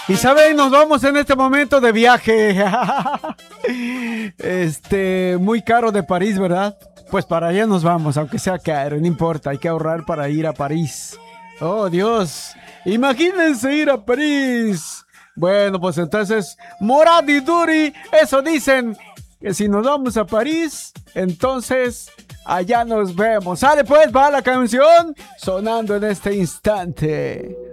Y saben, nos vamos en este momento de viaje. Muy caro de París, ¿verdad? Pues para allá nos vamos, aunque sea caro, no importa, hay que ahorrar para ir a París. Oh, Dios. Imagínense ir a París. Bueno, pues entonces, Morad y Duri, eso dicen, que si nos vamos a París, entonces allá nos vemos. Sale pues, va la canción sonando en este instante.